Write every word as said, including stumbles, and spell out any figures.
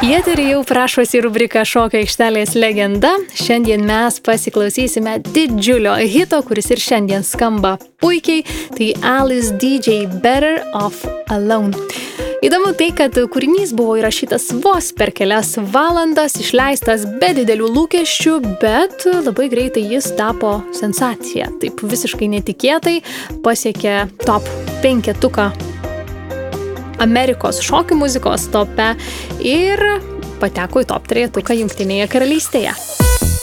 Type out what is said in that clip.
Į eterį jau prašosi rubrika Šokio aikštelės legenda. Šiandien mes pasiklausysime didžiulio hito, kuris ir šiandien skamba puikiai. Tai Alice D J Better Off Alone. Įdomu tai, kad kūrinys buvo įrašytas vos per kelias valandas, išleistas be didelių lūkesčių, bet labai greitai jis tapo sensacija. Taip visiškai netikėtai pasiekė top penketuką Amerikos šokių muzikos tope ir pateko į top trejetuką Jungtinėje karalystėje.